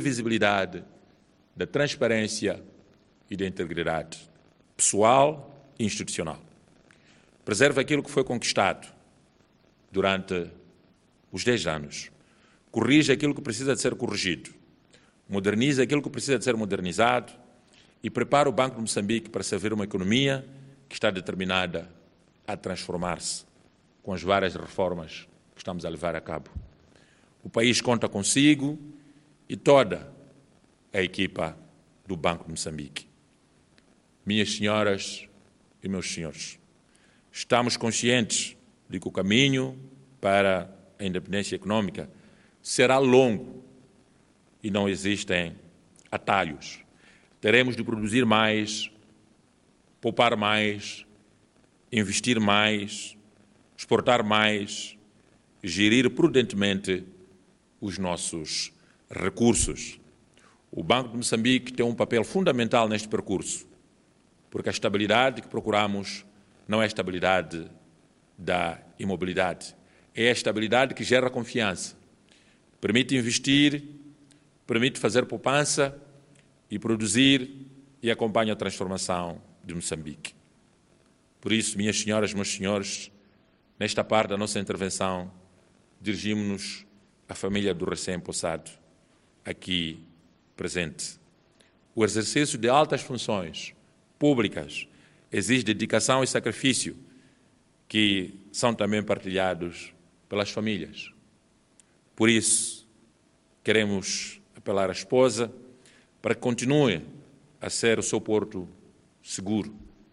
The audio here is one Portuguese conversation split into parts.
previsibilidade, da transparência e da integridade pessoal e institucional. Preserve aquilo que foi conquistado durante os 10 anos. Corrige aquilo que precisa de ser corrigido. Moderniza aquilo que precisa de ser modernizado e prepara o Banco de Moçambique para servir uma economia que está determinada a transformar-se com as várias reformas que estamos a levar a cabo. O país conta consigo e toda a equipa do Banco de Moçambique. Minhas senhoras e meus senhores, estamos conscientes de que o caminho para a independência econômica será longo e não existem atalhos. Teremos de produzir mais, poupar mais, investir mais, exportar mais, gerir prudentemente os nossos recursos. O Banco de Moçambique tem um papel fundamental neste percurso, porque a estabilidade que procuramos não é a estabilidade da imobilidade, é a estabilidade que gera confiança, permite investir, permite fazer poupança e produzir e acompanha a transformação de Moçambique. Por isso, minhas senhoras, meus senhores, nesta parte da nossa intervenção, dirigimos-nos à família do recém-possado aqui presente. O exercício de altas funções públicas exige dedicação e sacrifício que são também partilhados pelas famílias. Por isso, queremos apelar à esposa para que continue a ser o seu porto seguro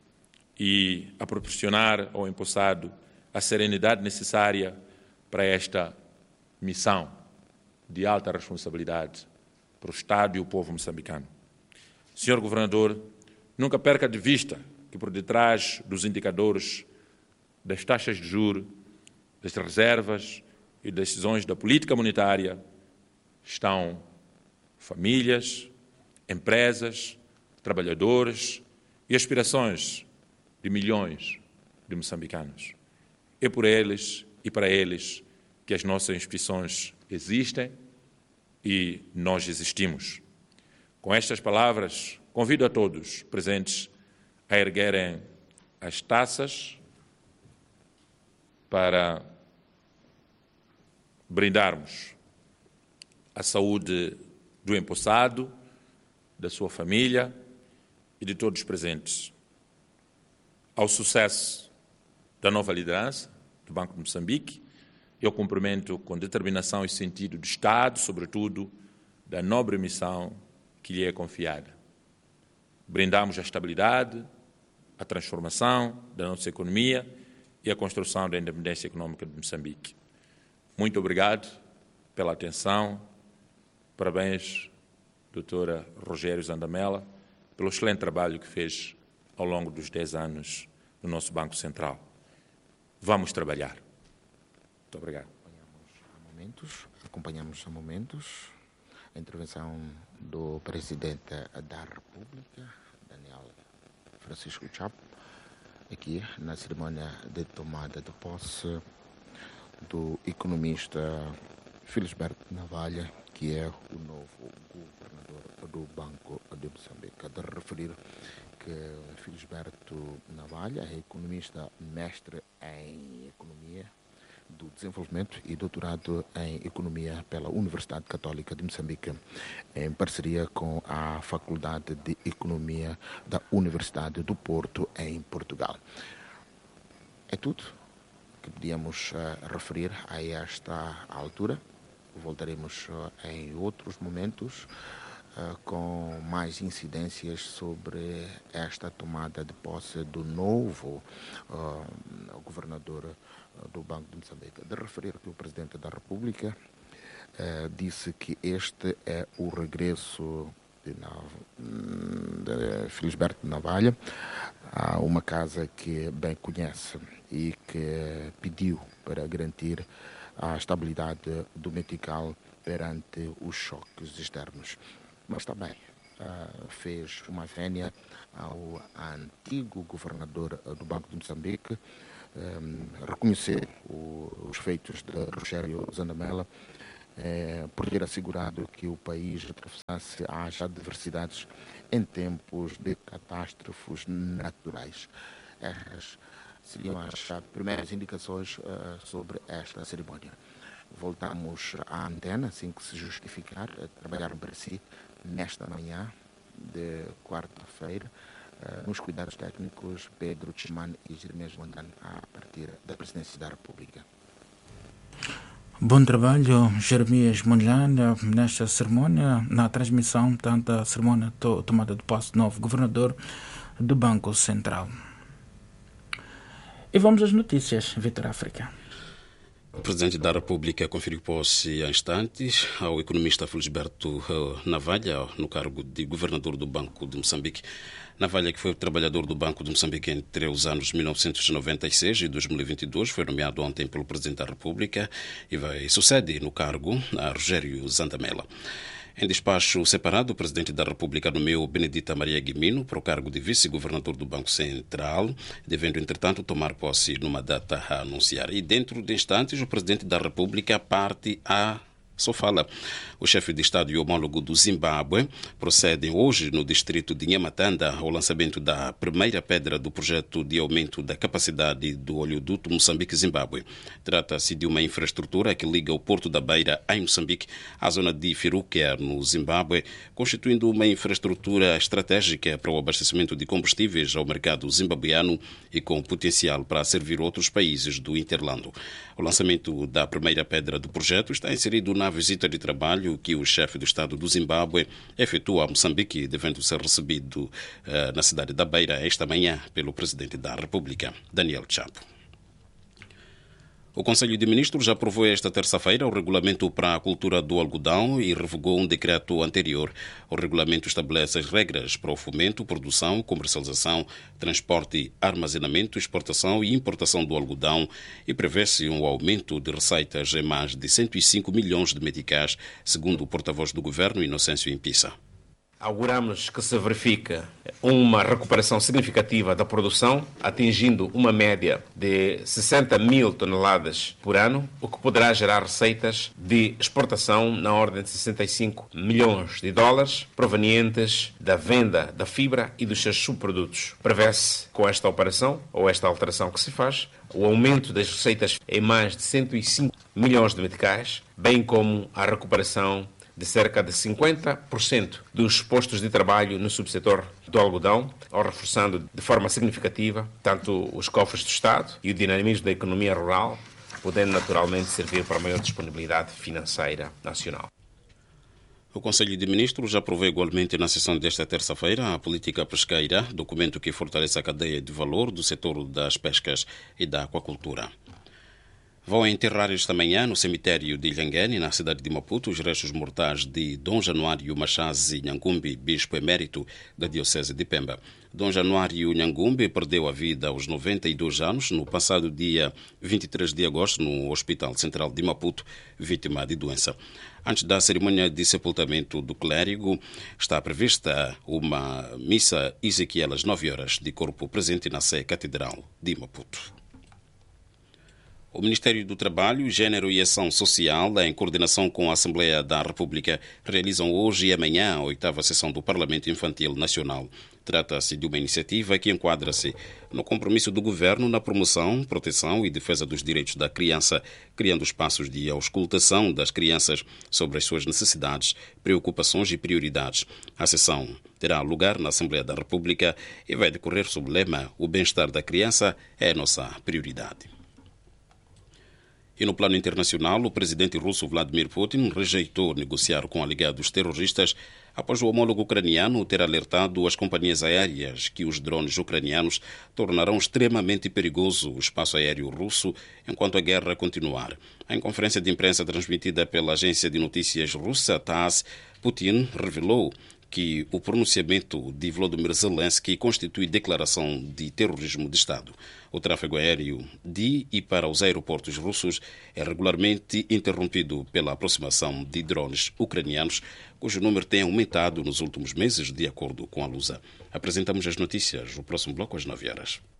e a proporcionar ao empossado a serenidade necessária para esta missão de alta responsabilidade para o Estado e o povo moçambicano. Senhor Governador, nunca perca de vista que por detrás dos indicadores das taxas de juros, das reservas e das decisões da política monetária estão famílias, empresas, trabalhadores e aspirações de milhões de moçambicanos. É por eles e para eles que as nossas instituições existem e nós existimos. Com estas palavras, convido a todos presentes a erguerem as taças para brindarmos a saúde do empossado, da sua família e de todos os presentes, ao sucesso da nova liderança do Banco de Moçambique e ao cumprimento com determinação e sentido de Estado, sobretudo, da nobre missão que lhe é confiada. Brindamos a estabilidade, a transformação da nossa economia e a construção da independência econômica de Moçambique. Muito obrigado pela atenção. Parabéns, doutora Rogério Zandamela, pelo excelente trabalho que fez ao longo dos 10 anos no nosso Banco Central. Vamos trabalhar. Muito obrigado. Acompanhamos a momentos a intervenção do Presidente da República, Daniel Francisco Chapo, aqui na cerimônia de tomada de posse do economista Felisberto Navalha, que é o novo governador do Banco de Moçambique. De referir que Felisberto Navalha é economista, mestre em Economia do Desenvolvimento e doutorado em Economia pela Universidade Católica de Moçambique, em parceria com a Faculdade de Economia da Universidade do Porto, em Portugal. É tudo que podíamos referir a esta altura. Voltaremos em outros momentos com mais incidências sobre esta tomada de posse do novo governador do Banco de Moçambique. De referir que o Presidente da República disse que este é o regresso de Felisberto Navalha a uma casa que bem conhece e que pediu para garantir a estabilidade dominical perante os choques externos. Mas também fez uma vénia ao antigo governador do Banco de Moçambique, reconhecer os feitos de Rogério Zandamela por ter assegurado que o país atravessasse as adversidades em tempos de catástrofes naturais. Estas seriam as primeiras indicações sobre esta cerimónia. Voltamos à antena, assim que se justificar, a trabalhar para si nesta manhã de quarta-feira, nos cuidados técnicos Pedro Tchimane e Jeremias Mondlane, a partir da Presidência da República. Bom trabalho, Jeremias Mondlane, nesta cerimónia, na transmissão, tanto a cerimónia tomada de posse do novo governador do Banco Central. E vamos às notícias, Vitor África. O Presidente da República conferiu posse há instantes ao economista Felisberto Navalha no cargo de governador do Banco de Moçambique. Navalha, que foi trabalhador do Banco de Moçambique entre os anos 1996 e 2022, foi nomeado ontem pelo Presidente da República e sucede no cargo a Rogério Zandamela. Em despacho separado, o Presidente da República nomeou Benedita Maria Guimino para o cargo de vice-governador do Banco Central, devendo, entretanto, tomar posse numa data a anunciar. E dentro de instantes, o Presidente da República parte a Sofala. O chefe de Estado e homólogo do Zimbábue procedem hoje no distrito de Nhamatanda ao lançamento da primeira pedra do projeto de aumento da capacidade do oleoduto Moçambique-Zimbábue. Trata-se de uma infraestrutura que liga o Porto da Beira, em Moçambique, à zona de Firuquia, no Zimbábue, constituindo uma infraestrutura estratégica para o abastecimento de combustíveis ao mercado zimbabuiano e com potencial para servir outros países do Interlando. O lançamento da primeira pedra do projeto está inserido na visita de trabalho que o chefe do Estado do Zimbábue efetua a Moçambique, devendo ser recebido na cidade da Beira esta manhã pelo Presidente da República, Daniel Chapo. O Conselho de Ministros aprovou esta terça-feira o regulamento para a cultura do algodão e revogou um decreto anterior. O regulamento estabelece as regras para o fomento, produção, comercialização, transporte, armazenamento, exportação e importação do algodão e prevê-se um aumento de receitas em mais de 105 milhões de meticais, segundo o porta-voz do governo, Inocêncio Impissa. Auguramos que se verifique uma recuperação significativa da produção, atingindo uma média de 60 mil toneladas por ano, o que poderá gerar receitas de exportação na ordem de 65 milhões de dólares, provenientes da venda da fibra e dos seus subprodutos. Prevê-se, com esta operação, ou esta alteração que se faz, o aumento das receitas em mais de 105 milhões de meticais, bem como a recuperação de cerca de 50% dos postos de trabalho no subsetor do algodão, ou reforçando de forma significativa tanto os cofres do Estado e o dinamismo da economia rural, podendo naturalmente servir para a maior disponibilidade financeira nacional. O Conselho de Ministros aprovou igualmente na sessão desta terça-feira a política pesqueira, documento que fortalece a cadeia de valor do setor das pescas e da aquacultura. Vão enterrar esta manhã no cemitério de Ilhanguene, na cidade de Maputo, os restos mortais de Dom Januário Machazi Nhangumbi, bispo emérito da Diocese de Pemba. Dom Januário Nhangumbi perdeu a vida aos 92 anos no passado dia 23 de agosto no Hospital Central de Maputo, vítima de doença. Antes da cerimônia de sepultamento do clérigo, está prevista uma missa Ezequiel às 9 horas, de corpo presente na Sé Catedral de Maputo. O Ministério do Trabalho, Gênero e Ação Social, em coordenação com a Assembleia da República, realizam hoje e amanhã a 8ª sessão do Parlamento Infantil Nacional. Trata-se de uma iniciativa que enquadra-se no compromisso do Governo na promoção, proteção e defesa dos direitos da criança, criando espaços de auscultação das crianças sobre as suas necessidades, preocupações e prioridades. A sessão terá lugar na Assembleia da República e vai decorrer sob o lema "O bem-estar da criança é a nossa prioridade". E no plano internacional, o presidente russo Vladimir Putin rejeitou negociar com alegados terroristas após o homólogo ucraniano ter alertado as companhias aéreas que os drones ucranianos tornarão extremamente perigoso o espaço aéreo russo enquanto a guerra continuar. Em conferência de imprensa transmitida pela agência de notícias russa TASS, Putin revelou que o pronunciamento de Volodymyr Zelensky constitui declaração de terrorismo de Estado. O tráfego aéreo de e para os aeroportos russos é regularmente interrompido pela aproximação de drones ucranianos, cujo número tem aumentado nos últimos meses, de acordo com a Lusa. Apresentamos as notícias no próximo bloco às 9 horas.